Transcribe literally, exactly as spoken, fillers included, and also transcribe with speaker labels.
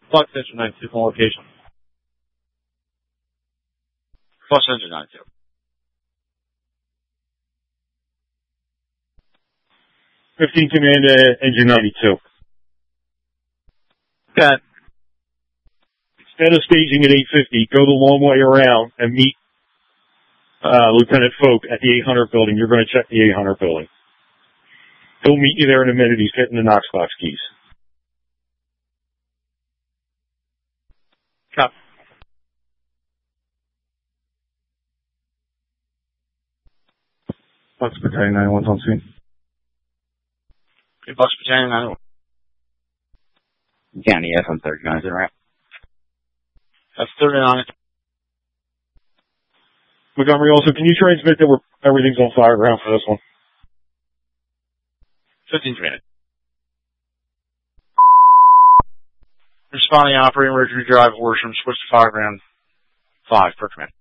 Speaker 1: Fox Central ninety-two on location.
Speaker 2: Fox Central ninety-two.
Speaker 1: fifteen Command, uh, engine ninety-two.
Speaker 2: Okay.
Speaker 1: Instead of staging at eight fifty, go the long way around and meet uh, Lieutenant Folk at the eight hundred building. You're going to check the eight hundred building. He'll meet you there in a minute. He's getting the Knox box keys.
Speaker 2: Copy.
Speaker 1: Fox Battalion ninety-one's on scene.
Speaker 2: Okay, Fox Battalion ninety-one. County F on thirty-nine, is that right? That's thirty-nine.
Speaker 1: Montgomery, also, can you transmit that we're, everything's on fire ground for this one?
Speaker 2: fifteen minutes. Responding operating Mercury Drive, Worsham, switch to fire ground five per command.